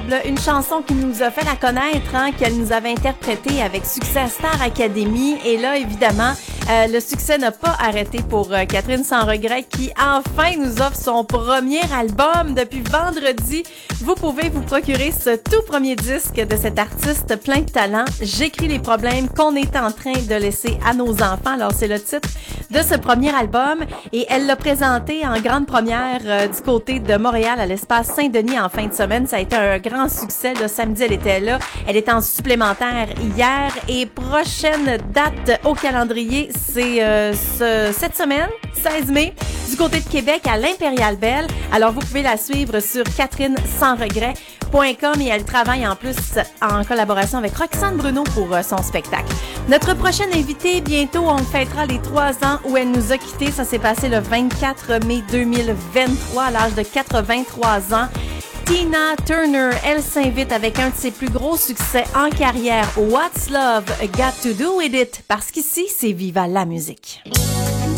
Incroyable, une chanson qui nous a fait la connaître, qu'elle nous avait interprétée avec succès à Star Academy. Et là, évidemment, le succès n'a pas arrêté pour Catherine Sans Regret qui enfin nous offre son premier album depuis vendredi. Vous pouvez vous procurer ce tout premier disque de cet artiste plein de talent. J'écris les problèmes qu'on est en train de laisser à nos enfants. Alors, c'est le titre de ce premier album et elle l'a présenté en grande première du côté de Montréal à l'espace Saint-Denis en fin de semaine. Ça a été un grand succès. Le samedi, elle était là. Elle est en supplémentaire hier et prochaine date au calendrier, c'est cette semaine, 16 mai, du côté de Québec à l'Impérial Belle. Alors, vous pouvez la suivre sur catherinesansregret.com et elle travaille en plus en collaboration avec Roxane Bruno pour son spectacle. Notre prochaine invitée, bientôt, on fêtera les 3 ans où elle nous a quittés. Ça s'est passé le 24 mai 2023 à l'âge de 83 ans. Tina Turner, elle s'invite avec un de ses plus gros succès en carrière, What's Love Got to Do With It? Parce qu'ici, c'est Viva la musique.